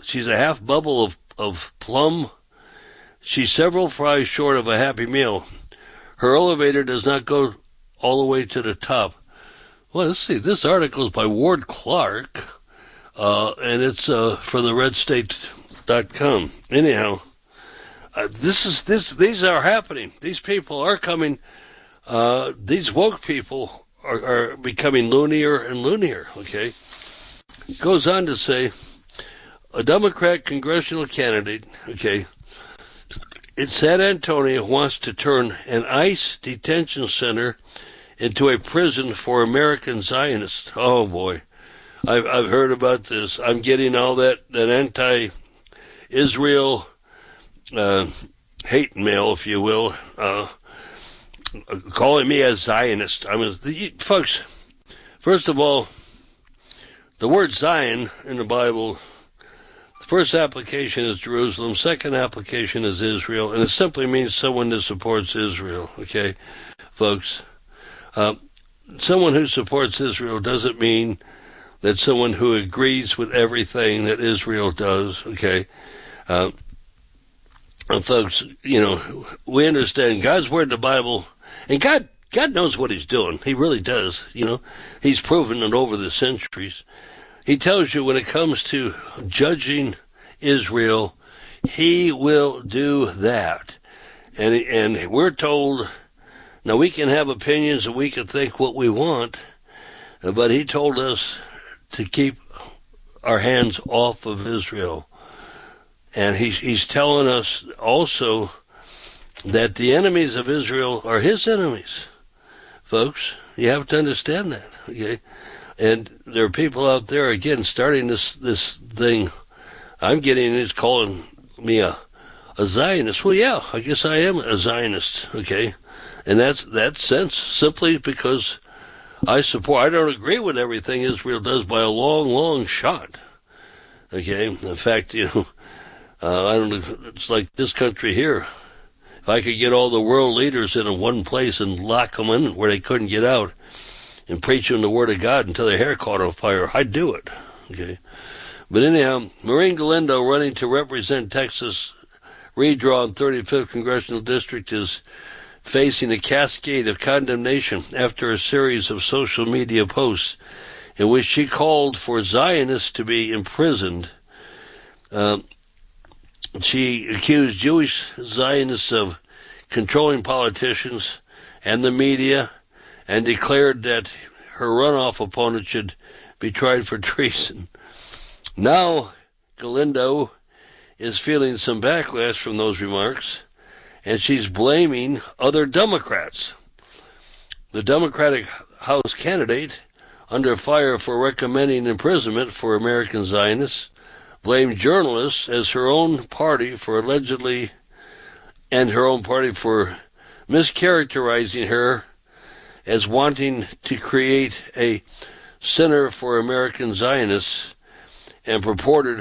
She's a half bubble of plum. She's several fries short of a Happy Meal. Her elevator does not go all the way to the top. Well, let's see. This article is by Ward Clark, and it's from the redstate.com. Anyhow, these are happening. These people are coming. These woke people are becoming loonier and loonier, okay? It goes on to say, a Democrat congressional candidate, okay, in San Antonio wants to turn an ICE detention center into a prison for American Zionists. Oh, boy. I've heard about this. I'm getting all that anti-Israel hate mail, if you will, calling me a Zionist. Folks, first of all, the word Zion in the Bible, the first application is Jerusalem, second application is Israel, and it simply means someone that supports Israel, okay, folks? Someone who supports Israel doesn't mean that someone who agrees with everything that Israel does, okay? Folks, we understand God's word in the Bible, and God knows what he's doing. He really does, He's proven it over the centuries. He tells you when it comes to judging Israel, he will do that. And we're told, now we can have opinions and we can think what we want, but he told us to keep our hands off of Israel. And he's telling us also that the enemies of Israel are his enemies. Folks, you have to understand that, okay? And there are people out there, again, starting this thing. I'm getting is calling me a Zionist. Well, yeah, I guess I am a Zionist, okay? And that's that sense, simply because I don't agree with everything Israel does by a long, long shot. Okay? In fact, I don't know, it's like this country here. If I could get all the world leaders in one place and lock them in where they couldn't get out and preach them the word of God until their hair caught on fire, I'd do it. Okay? But anyhow, Maureen Galindo, running to represent Texas redrawn 35th Congressional District, is facing a cascade of condemnation after a series of social media posts in which she called for Zionists to be imprisoned. She accused Jewish Zionists of controlling politicians and the media and declared that her runoff opponent should be tried for treason. Now, Galindo is feeling some backlash from those remarks, and she's blaming other Democrats. The Democratic House candidate, under fire for recommending imprisonment for American Zionists, blamed journalists as her own party for mischaracterizing her as wanting to create a center for American Zionists and purported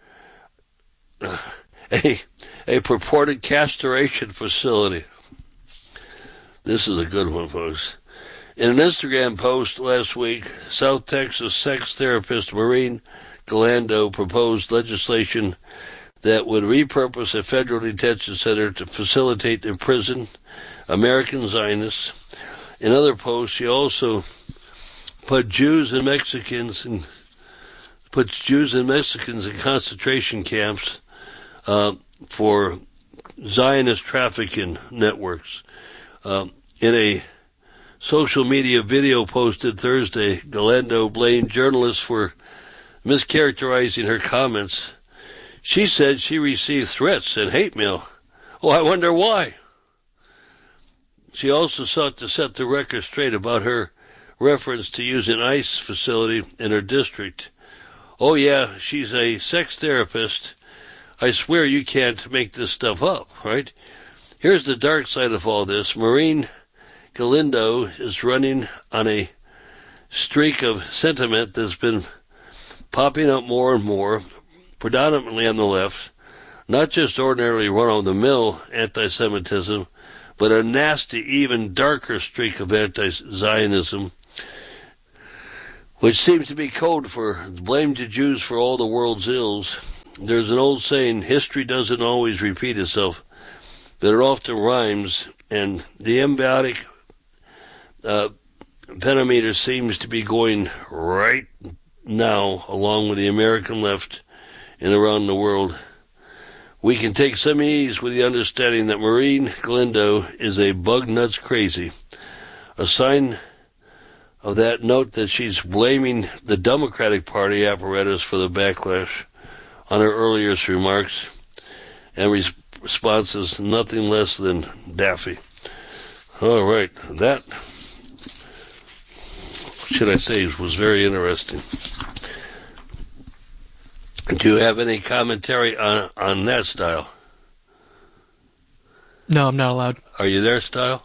a purported castration facility. This is a good one, folks. In an Instagram post last week, South Texas sex therapist Maureen Galindo proposed legislation that would repurpose a federal detention center to facilitate imprisoned American Zionists. In other posts, she also put Jews and Mexicans in concentration camps for Zionist trafficking networks. In a social media video posted Thursday, Galindo blamed journalists for mischaracterizing her comments. She said she received threats and hate mail. Oh, I wonder why. She also sought to set the record straight about her reference to using ICE facility in her district. Oh yeah, she's a sex therapist. I swear you can't make this stuff up, right? Here's the dark side of all this. Maureen Galindo is running on a streak of sentiment that's been popping up more and more, predominantly on the left, not just ordinarily run-of-the-mill anti-Semitism, but a nasty, even darker streak of anti-Zionism, which seems to be code for blame the Jews for all the world's ills. there's an old saying, history doesn't always repeat itself, but it often rhymes, and the embiotic pentameter seems to be going right now along with the American left and around the world. We can take some ease with the understanding that Maureen Galindo is a bug nuts crazy. A sign of that note that she's blaming the Democratic Party apparatus for the backlash on her earliest remarks and responses, nothing less than daffy. All right, that, should I say, was very interesting. Do you have any commentary on that, Style? No, I'm not allowed. Are you there, Style?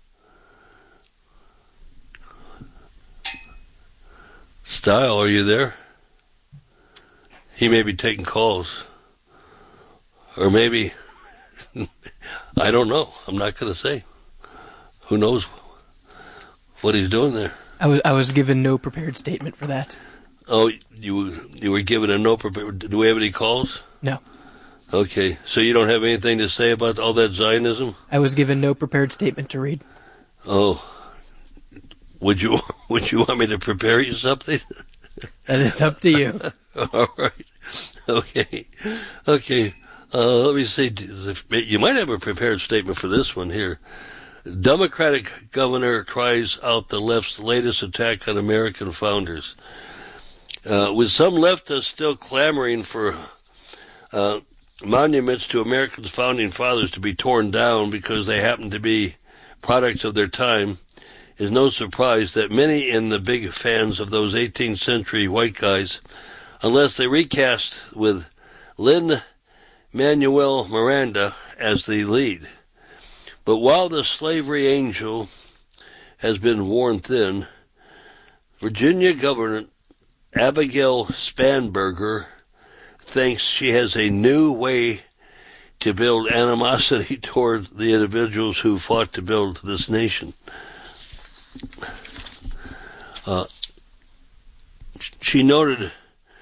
Style, are you there? He may be taking calls. Or maybe, I don't know. I'm not going to say. Who knows what he's doing there? I was given no prepared statement for that. Oh, you were given a no prepared. Do we have any calls? No. Okay, so you don't have anything to say about all that Zionism? I was given no prepared statement to read. Oh, would you want me to prepare you something? That is up to you. All right. Okay. Let me see. You might have a prepared statement for this one here. Democratic governor tries out the left's latest attack on American founders. With some leftists still clamoring for monuments to America's founding fathers to be torn down because they happen to be products of their time, it's no surprise that many in the big fans of those 18th century white guys, unless they recast with Lin-Manuel Miranda as the lead. But while the slavery angel has been worn thin, Virginia Governor Abigail Spanberger thinks she has a new way to build animosity toward the individuals who fought to build this nation. She noted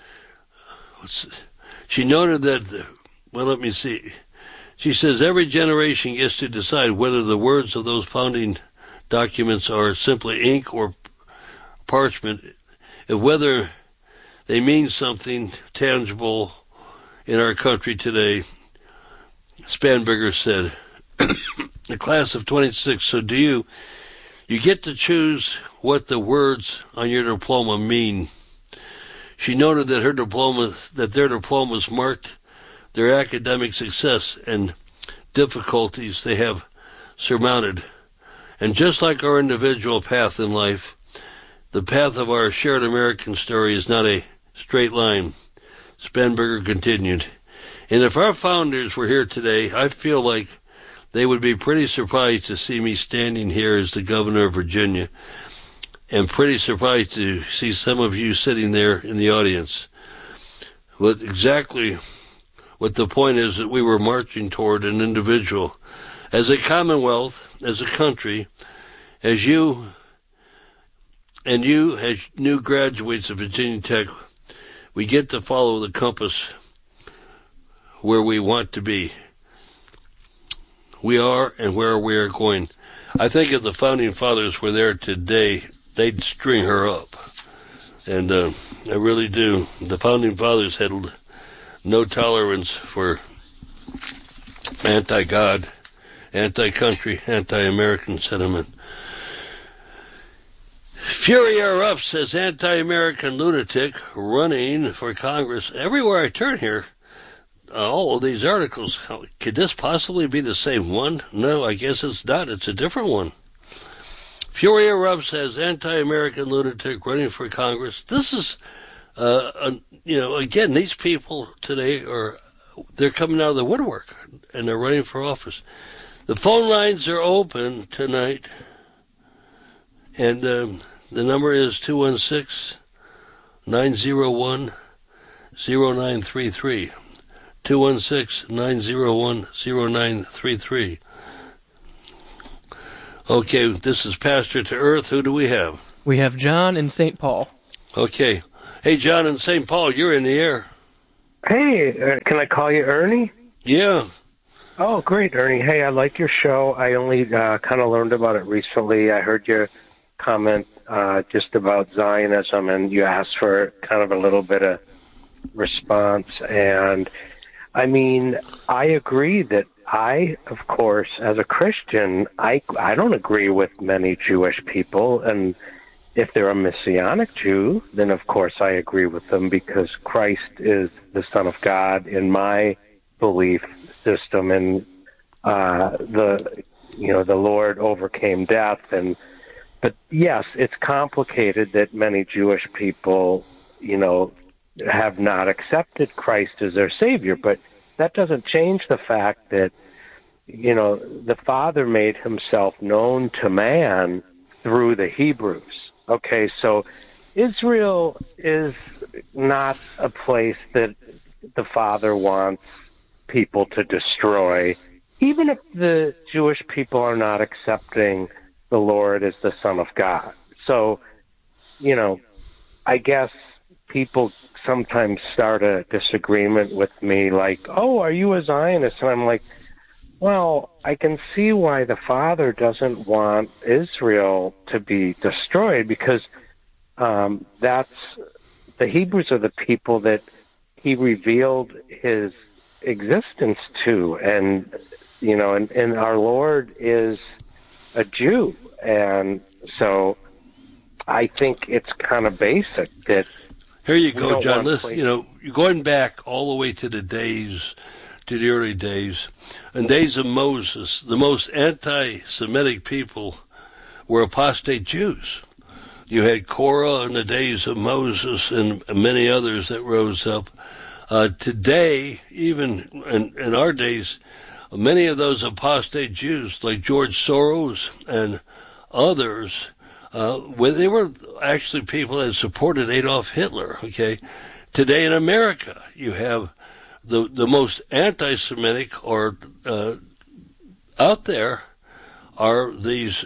that, well, let me see. She says every generation gets to decide whether the words of those founding documents are simply ink or parchment, and whether they mean something tangible in our country today. Spanberger said, the class of 26, so do you get to choose what the words on your diploma mean. She noted that their diplomas marked their academic success and difficulties they have surmounted. And just like our individual path in life, the path of our shared American story is not a straight line. Spanberger continued, and if our founders were here today, I feel like they would be pretty surprised to see me standing here as the governor of Virginia, and pretty surprised to see some of you sitting there in the audience. But exactly what the point is that we were marching toward an individual. As a commonwealth, as a country, as you, as new graduates of Virginia Tech, we get to follow the compass where we want to be. We are and where we are going. I think if the founding fathers were there today, they'd string her up. And I really do. The founding fathers had no tolerance for anti-God, anti-country, anti-American sentiment. Fury erupts says anti-American lunatic running for Congress. Everywhere I turn here, all of these articles, could this possibly be the same one? No, I guess it's not. It's a different one. Fury erupts as anti-American lunatic running for Congress. This is, again, these people today they're coming out of the woodwork and they're running for office. The phone lines are open tonight, and the number is 216-901-0933. 216-901-0933. Okay, this is Pastor to Earth. Who do we have? We have John in St. Paul. Okay. Hey, John in St. Paul, you're in the air. Hey, can I call you Ernie? Yeah. Oh, great, Ernie. Hey, I like your show. I only kind of learned about it recently. I heard your comment just about Zionism, and you asked for kind of a little bit of response. And, I mean, I agree that of course, as a Christian, I don't agree with many Jewish people, and if they're a Messianic Jew, then of course I agree with them because Christ is the Son of God in my belief system, and the Lord overcame death. But yes, it's complicated that many Jewish people, have not accepted Christ as their Savior. But that doesn't change the fact that the Father made Himself known to man through the Hebrews. Okay, so Israel is not a place that the Father wants people to destroy, even if the Jewish people are not accepting the Lord as the Son of God. So, I guess people sometimes start a disagreement with me like, oh, are you a Zionist? And I'm like, well, I can see why the Father doesn't want Israel to be destroyed because the Hebrews are the people that He revealed His existence to, and and our Lord is a Jew, and so I think it's kind of basic that. Here you go, John. Listen, you're going back all the way to the early days, in days of Moses, the most anti-Semitic people were apostate Jews. You had Korah in the days of Moses and many others that rose up. Today, even in our days, many of those apostate Jews, like George Soros and others, they were actually people that supported Adolf Hitler. Okay, today in America, you have the most anti-Semitic or out there are these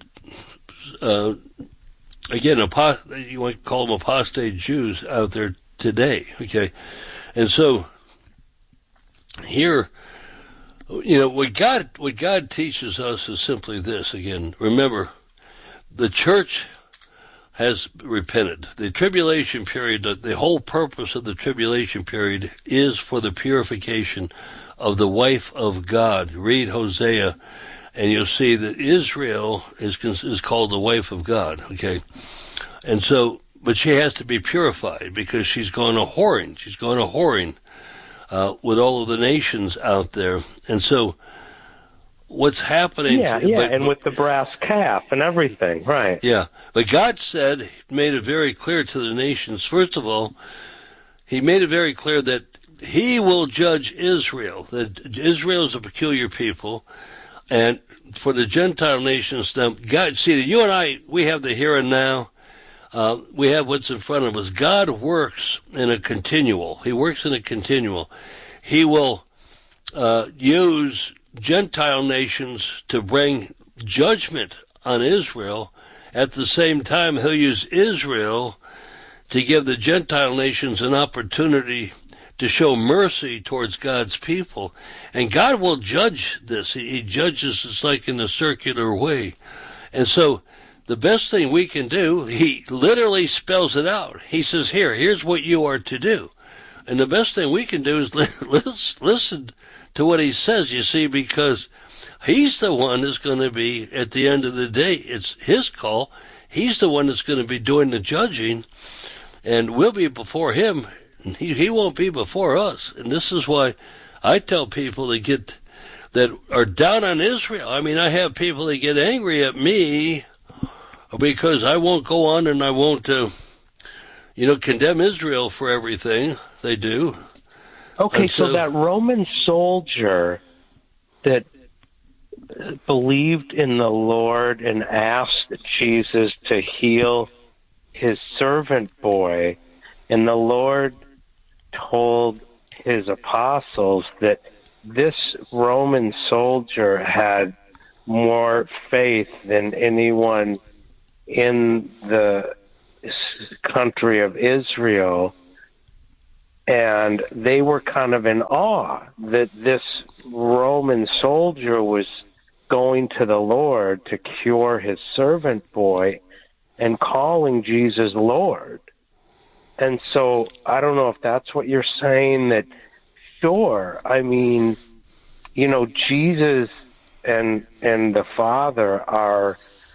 again you might call them apostate Jews out there today. Okay, and so here, what God teaches us is simply this. Again, remember, the church has repented. The tribulation period, the whole purpose of the tribulation period is for the purification of the wife of God. Read Hosea, and you'll see that Israel is called the wife of God, okay? And so, but she has to be purified because she's gone a whoring. She's gone a whoring with all of the nations out there. And so, what's happening? And with the brass calf and everything, right? Yeah, but God made it very clear to the nations. First of all, He made it very clear that He will judge Israel. That Israel is a peculiar people, and for the Gentile nations, now God, see, you and I, we have the here and now. We have what's in front of us. God works in a continual. He works in a continual. He will use Gentile nations to bring judgment on Israel. At the same time, He'll use Israel to give the Gentile nations an opportunity to show mercy towards God's people. And God will judge this. He judges this like in a circular way. And so the best thing we can do, He literally spells it out. He says, here's what you are to do. And the best thing we can do is listen to what He says, you see, because He's the one that's going to be, at the end of the day, it's His call. He's the one that's going to be doing the judging, and we'll be before Him. He won't be before us. And this is why I tell people that are down on Israel. I mean, I have people that get angry at me because I won't go on and I won't, condemn Israel for everything they do. Okay, so that Roman soldier that believed in the Lord and asked Jesus to heal his servant boy, and the Lord told His apostles that this Roman soldier had more faith than anyone in the country of Israel. And they were kind of in awe that this Roman soldier was going to the Lord to cure his servant boy and calling Jesus Lord. And so I don't know if that's what you're saying, that sure, I mean, you know, Jesus and the Father are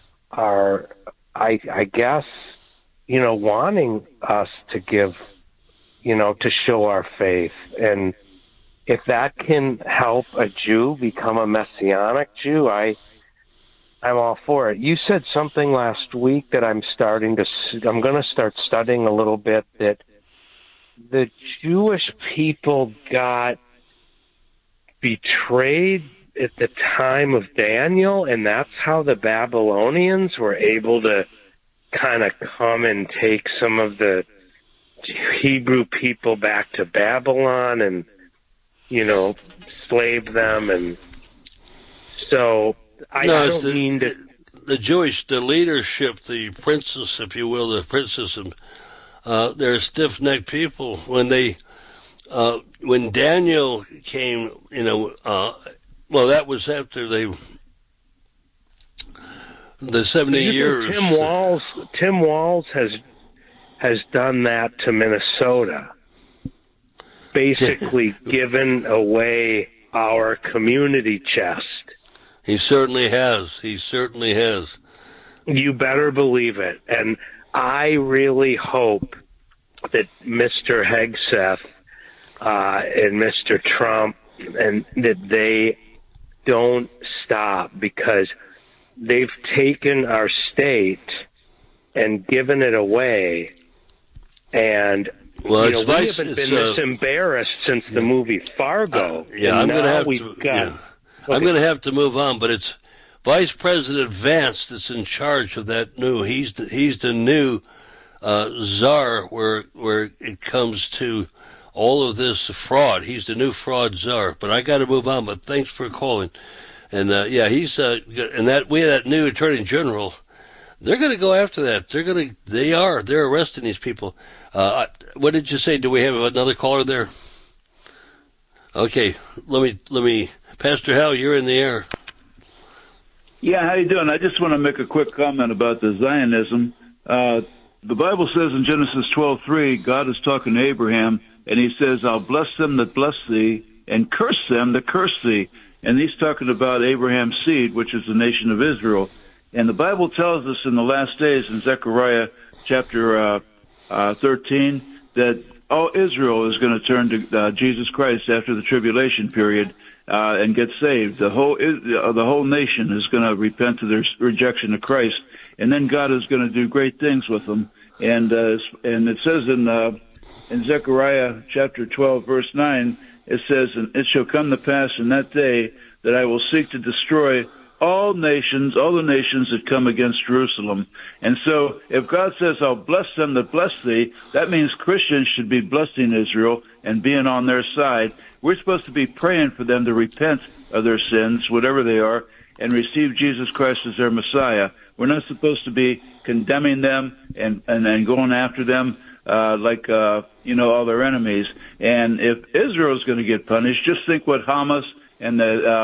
I guess, you know, wanting us to give, you know, to show our faith. And if that can help a Jew become a Messianic Jew, I'm all for it. You said something last week that I'm going to start studying a little bit, that the Jewish people got betrayed at the time of Daniel, and that's how the Babylonians were able to kind of come and take some of the Hebrew people back to Babylon and, you know, slave them. And so I don't mean to... The leadership, the princess, if you will, the princess, they're stiff-necked people. When Daniel came, you know, well, that was after the 70 years. Tim Walz has done that to Minnesota, basically given away our community chest. He certainly has. You better believe it. And I really hope that Mr. Hegseth and Mr. Trump, and that they don't stop, because they've taken our state and given it away. And well, you know, we haven't been this embarrassed since the movie Fargo. I'm going to have to move on, but it's Vice President Vance that's in charge of that new. He's the new czar where it comes to all of this fraud. He's the new fraud czar. But I got to move on. But thanks for calling. And he's and that new Attorney General. They're going to go after that. They're arresting these people. What did you say? Do we have another caller there? Okay, let me. Pastor Hal, you're in the air. Yeah, how you doing? I just want to make a quick comment about the Zionism. The Bible says in Genesis 12:3, God is talking to Abraham, and he says, "I'll bless them that bless thee, and curse them that curse thee." And he's talking about Abraham's seed, which is the nation of Israel. And the Bible tells us in the last days, in Zechariah chapter 13, that all Israel is going to turn to Jesus Christ after the tribulation period and get saved. The whole nation is going to repent of their rejection of Christ, and then God is going to do great things with them. And it says in Zechariah chapter 12, verse 9, it says, "And it shall come to pass in that day that I will seek to destroy all the nations that come against Jerusalem." And so if God says, "I'll bless them that bless thee," that means Christians should be blessing Israel and being on their side. We're supposed to be praying for them to repent of their sins, whatever they are, and receive Jesus Christ as their Messiah. We're not supposed to be condemning them and going after them like all their enemies. And if Israel is going to get punished, just think what Hamas and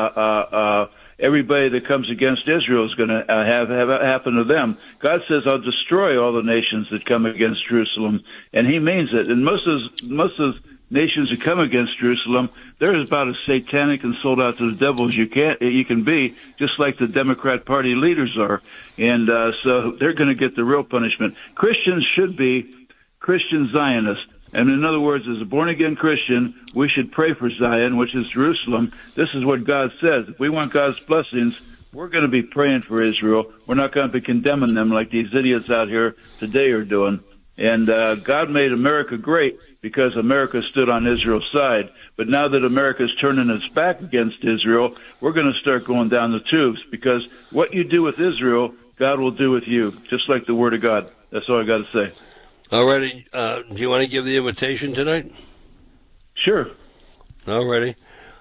everybody that comes against Israel is going to have happen to them. God says, "I'll destroy all the nations that come against Jerusalem," and He means it. And most of the nations that come against Jerusalem, they're about as satanic and sold out to the devil as you can be, just like the Democrat Party leaders are. And so they're going to get the real punishment. Christians should be Christian Zionists. And in other words, as a born-again Christian, we should pray for Zion, which is Jerusalem. This is what God says. If we want God's blessings, we're going to be praying for Israel. We're not going to be condemning them like these idiots out here today are doing. And God made America great because America stood on Israel's side. But now that America's turning its back against Israel, we're going to start going down the tubes, because what you do with Israel, God will do with you, just like the Word of God. That's all I got to say. All righty. Do you want to give the invitation tonight? Sure. All righty.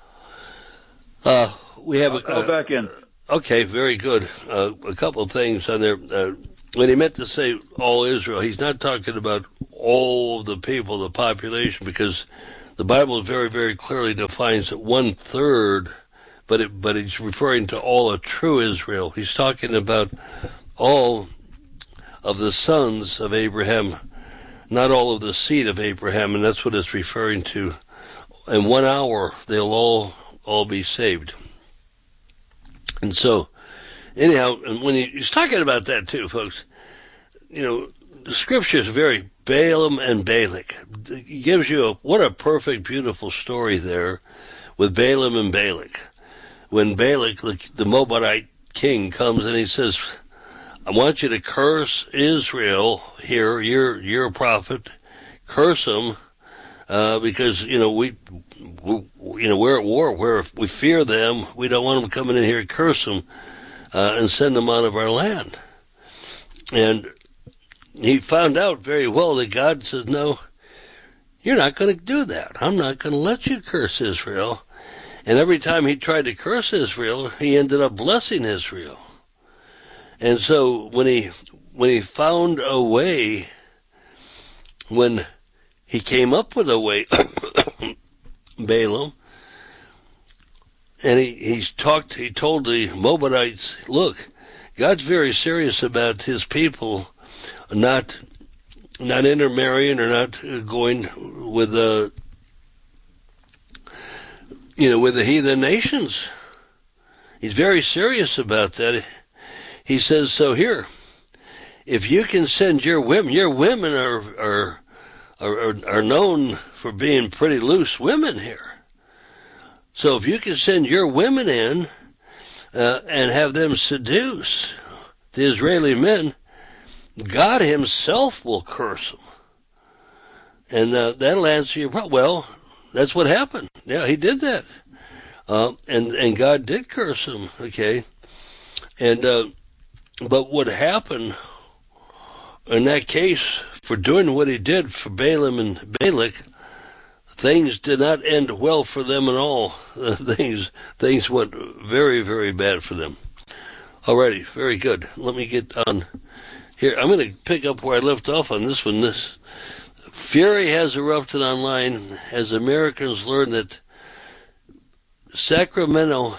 We have I'll call back in. Okay, very good. A couple of things on there. When he meant to say all Israel, he's not talking about all of the people, the population, because the Bible very, very clearly defines it 1/3, but he's referring to all of true Israel. He's talking about all of the sons of Abraham, not all of the seed of Abraham, and that's what it's referring to. In 1 hour, they'll all be saved. And so, anyhow, and when he's talking about that too, folks, the scripture is very Balaam and Balak. It gives you what a perfect, beautiful story there with Balaam and Balak. When Balak, the Moabite king, comes and he says, I want you to curse Israel here. You're a prophet. Curse them, because, we're at war. We fear them. We don't want them coming in here. Curse them, and send them out of our land. And he found out very well that God says, no, you're not going to do that. I'm not going to let you curse Israel. And every time he tried to curse Israel, he ended up blessing Israel. And so when he found a way, when he came up with a way, Balaam, and he told the Moabites, look, God's very serious about his people not intermarrying or not going with the heathen nations. He's very serious about that. He says, so here, if you can send your women are known for being pretty loose women here. So if you can send your women in and have them seduce the Israeli men, God himself will curse them. And that'll answer your problem. Well, that's what happened. Yeah, he did that. And God did curse them, okay? And but what happened in that case, for doing what he did for Balaam and Balak, things did not end well for them at all. Things went very, very bad for them. Alrighty, very good. Let me get on here. I'm going to pick up where I left off on this one. This fury has erupted online as Americans learn that Sacramento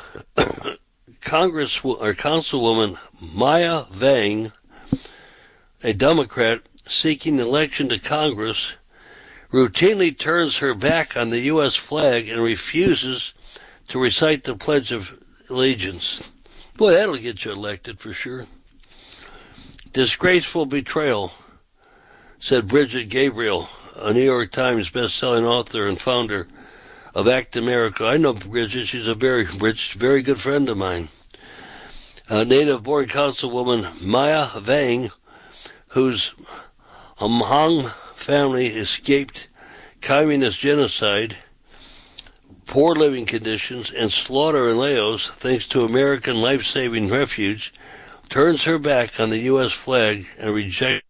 Councilwoman Maya Vang, a Democrat seeking election to Congress, routinely turns her back on the U.S. flag and refuses to recite the Pledge of Allegiance. Boy, that'll get you elected for sure. Disgraceful betrayal, said Bridget Gabriel, a New York Times best-selling author and founder of ACT America. I know Bridget. She's a very rich, very good friend of mine. Native-born Councilwoman Maya Vang, whose Hmong family escaped communist genocide, poor living conditions, and slaughter in Laos thanks to American life-saving refuge, turns her back on the U.S. flag and rejects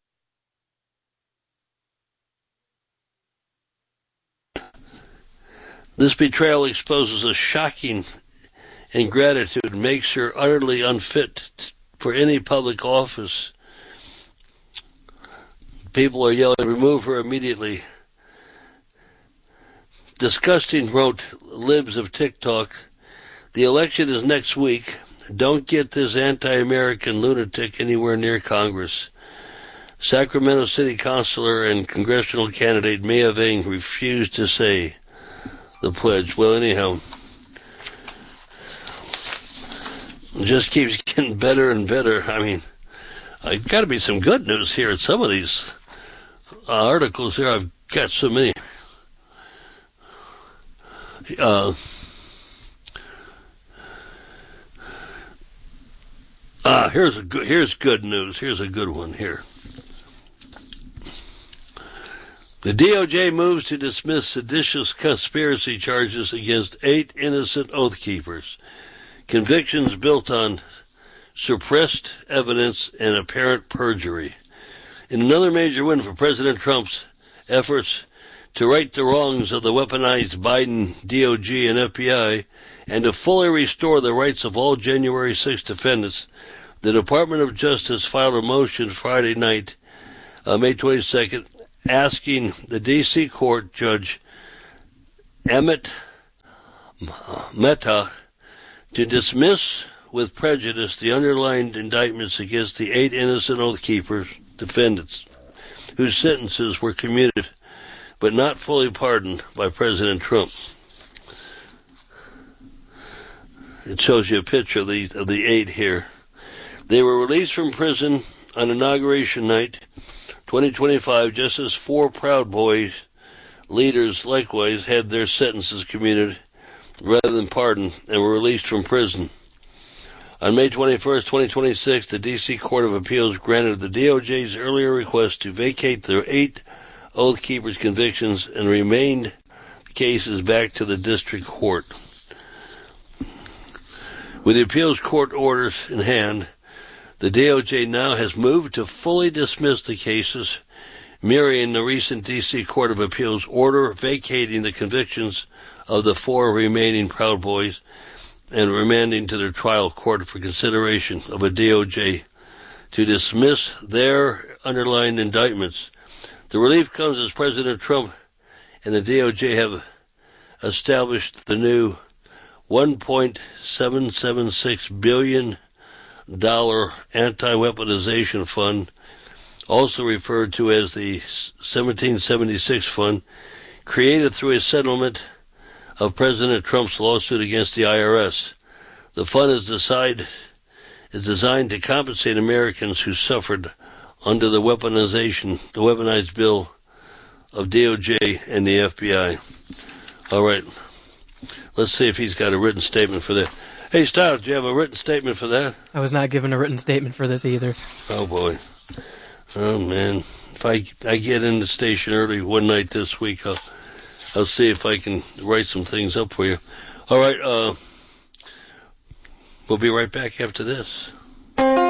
this betrayal exposes a shocking ingratitude and makes her utterly unfit for any public office. People are yelling, remove her immediately. Disgusting, wrote Libs of TikTok. The election is next week. Don't get this anti-American lunatic anywhere near Congress. Sacramento City Councilor and congressional candidate Maya Vang refused to say the pledge. Well, anyhow, it just keeps getting better and better. I mean, I've got to be some good news here at some of these articles here. I've got so many. Here's good news. Here's a good one here. The DOJ moves to dismiss seditious conspiracy charges against 8 innocent Oath Keepers. Convictions built on suppressed evidence and apparent perjury. In another major win for President Trump's efforts to right the wrongs of the weaponized Biden DOJ and FBI and to fully restore the rights of all January 6 defendants, the Department of Justice filed a motion Friday night, May 22nd, asking the D.C. Court Judge Emmett Mehta to dismiss with prejudice the underlying indictments against the 8 innocent Oath Keepers defendants whose sentences were commuted but not fully pardoned by President Trump. It shows you a picture of the 8 here. They were released from prison on Inauguration Night 2025, just as 4 Proud Boys leaders likewise had their sentences commuted rather than pardoned and were released from prison. On May 21st, 2026, the D.C. Court of Appeals granted the DOJ's earlier request to vacate their 8 Oath Keepers convictions and remained cases back to the district court. With the appeals court orders in hand, the DOJ now has moved to fully dismiss the cases, mirroring the recent D.C. Court of Appeals order vacating the convictions of the 4 remaining Proud Boys and remanding to their trial court for consideration of a DOJ to dismiss their underlying indictments. The relief comes as President Trump and the DOJ have established the new $1.776 billion anti-weaponization fund, also referred to as the 1776 fund, created through a settlement of President Trump's lawsuit against the IRS. The fund is designed to compensate Americans who suffered under the weaponized bill of DOJ and the FBI. All right. Let's see if he's got a written statement for that. Hey, Stout, do you have a written statement for that? I was not given a written statement for this either. Oh, boy. Oh, man. If I get in the station early one night this week, I'll see if I can write some things up for you. All right, we'll be right back after this.